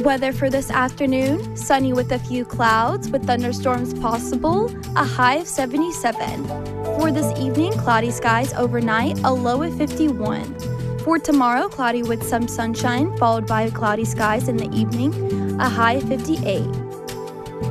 Weather for this afternoon, sunny with a few clouds with thunderstorms possible, a high of 77. For this evening, cloudy skies overnight, a low of 51. For tomorrow, cloudy with some sunshine, followed by cloudy skies in the evening, a high of 58.